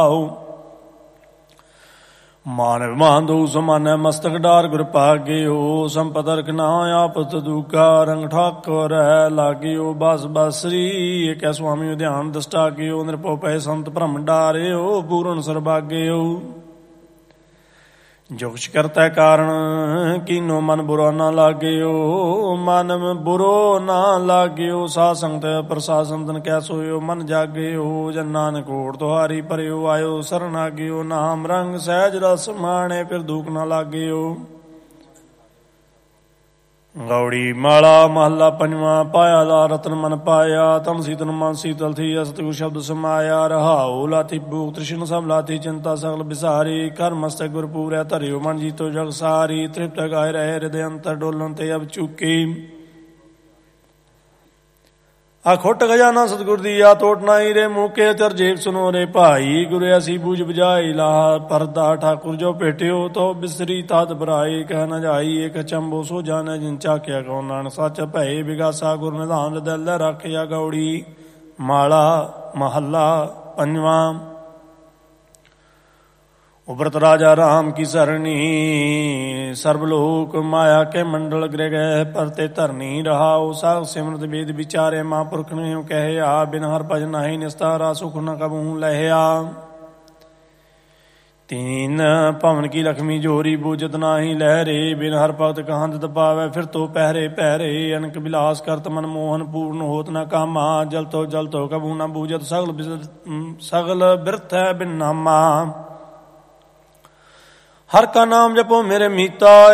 ਮਾਨਵ ਮਾਨਦੋ ਸਮਾਨੈ ਮਸਤਕ ਡਾਰ ਗੁਰ ਭਾਗਿਓ। ਸੰਪਤ ਰਖ ਨਾ ਆਪਤ ਦੂਕਾ ਰੰਗ ਠਾਕੁਰ ਲਾਗਿਓ। ਬਸ ਬਸਰੀ ਏਕੈ ਸੁਆਮੀ ਧਿਆਨ ਦਸਟਾ ਗਿਓ। ਨਿਰਭਉ ਪੈ ਸੰਤ ਭ੍ਰਮ ਡਾਰਿਓ ਪੂਰਨ ਸਰਬਾਗਿਓ। ਜੁਗਸ਼ ਕਰਤੈ ਕਾਰਣ ਕੀਨੋ ਮਨ ਬੁਰਾ ਨਾ ਲਾਗਿਓ। ਮਨ ਬੁਰੋ ਨਾ ਲਾਗਿਓ। ਸਾਧ ਸੰਗਤ ਪ੍ਰਸਾਦ ਸੰਤਨ ਕੈ ਸੋਇਓ। ਮਨ ਜਾਗਿਓ ਜਨ ਨਾਨਕ ਓਟ ਤੁਹਾਰੀ ਭਰਿਓ। ਆਇਓ ਸਰਣ ਆਗਿਓ ਨਾਮ ਰੰਗ ਸਹਿਜ ਰਸ ਮਾਣੇ ਫਿਰ ਦੂਖ ਨਾ ਲਾਗਿਓ। ਗੌੜੀ ਮਾਲਾ ਮਹੱਲਾ ਪੰਜਵਾਂ। ਪਾਇਆ ਲਾ ਰਤਨ ਮਨ ਪਾਇਆ ਤਨ ਸੀਤਨ ਮਨ ਸੀਤਲ ਥੀ। ਅਸਤਗੁਰ ਸ਼ਬਦ ਸਮਾਇਆ ਰਹਾਉ। ਲਾਥੀ ਭੂਖ ਤ੍ਰਿਸ਼ਨ ਸਭ ਲਾਥੀ ਚਿੰਤਾ ਸਗਲ ਬਿਸਾਰੀ। ਕਰ ਮਸਤਕ ਗੁਰ ਪੂਰੈ ਧਰਿਓ ਮਨ ਜੀਤੋ ਜਗ ਸਾਰੀ। ਤ੍ਰਿਪਤ ਗਾਇ ਰਹੇ ਹਿਰਦੇ ਅੰਤਰ ਡੋਲਣ ਤੇ ਅਬ ਚੁੱਕੀ। ਆ ਖੁੱਟ ਖਜ਼ਾਨਾ ਸਤਿਗੁਰ ਦੀ ਆ ਤੋਟ ਨਾਈ ਰੇ ਮੂਕੇ ਤਰ ਜੇਬ ਸੁਨੋ ਰੇ ਭਾਈ। ਗੁਰ ਐਸੀ ਬੂਝ ਬੁਝਾਈ ਲਾ ਪਰਦਾ ਠਾਕੁਰ ਜੋ ਭੇਟਿਓ। ਤੋ ਬਿਸਰੀ ਤਤ ਬਰਾਈ ਕਹਿ ਨ ਜਾਈ। ਏਕ ਚੰਬੋ ਸੋ ਜਾਣੈ ਜਿਨ ਚਾਖਿਆ ਕਉ ਨਾਨਕ ਸੱਚ ਭਏ ਵਿਗਾਸਾ। ਗੁਰ ਨਿਧਾਨ ਦਿਲ ਰੱਖਿਆ। ਗੌੜੀ ਮਾਲਾ ਮਹੱਲਾ ਪੰਜਵਾਂ। ਉਬਰਤ ਰਾਜਾ ਰਾਮ ਕੀ ਸਰਣੀ। ਸਰਬ ਲੋਕ ਮਾਇਆ ਕੇ ਮੰਡਲ ਗ੍ਰਹਿ ਗਏ ਪਰਤੇ ਧਰਨੀ। ਰਹਾਉ ਸਾਧ ਸਿਮਰਤ ਵੇਦ ਵਿਚਾਰੇ ਮਹਾਂਪੁਰਖ ਨੇ ਕਹਿਆ। ਬਿਨ ਹਰਿ ਭਜਨ ਨਾਹੀ ਨਿਸਤਾਰਾ ਸੁਖ ਨ ਕਬਹੂ ਲਹਿਆ। ਤੀਨ ਭਵਨ ਕੀ ਲਖਮੀ ਜੋਰੀ ਬੂਝਤ ਨਾਹੀ ਲਹਿਰੇ। ਬਿਨ ਹਰਿ ਭਗਤ ਕਹਾਂ ਤਿਤ ਪਾਵੈ ਫਿਰ ਤੋ ਪਹਿਰੇ ਪਹਿਰੇ। ਅਨਕ ਬਿਲਾਸ ਕਰਤ ਮਨ ਮੋਹਨ ਪੂਰਨ ਹੋਤ ਨ ਕਾਮਾ। ਜਲ ਤੋ ਕਬਹੂ ਨ ਬੂਝਤ ਸਗਲ ਬਿਰਥੈ ਬਿਨ ਨਾਮਾ। ਹਰਿ ਕਾ ਨਾਮ ਜਪੋ ਮੇਰੇ ਮੀਤਾ।